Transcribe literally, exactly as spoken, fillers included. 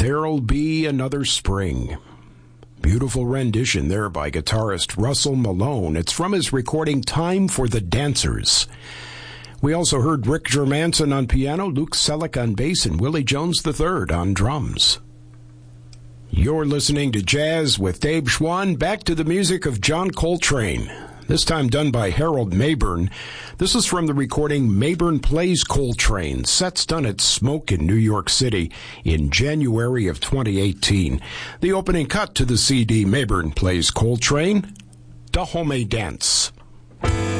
There'll Be Another Spring. Beautiful rendition there by guitarist Russell Malone. It's from his recording Time for the Dancers. We also heard Rick Germanson on piano, Luke Selleck on bass, and Willie Jones the third on drums. You're listening to Jazz with Dave Schwann. Back to the music of John Coltrane, this time done by Harold Mabern. This is from the recording Mabern Plays Coltrane, sets done at Smoke in New York City in January of twenty eighteen. The opening cut to the C D Mabern Plays Coltrane, Dahomey Dance.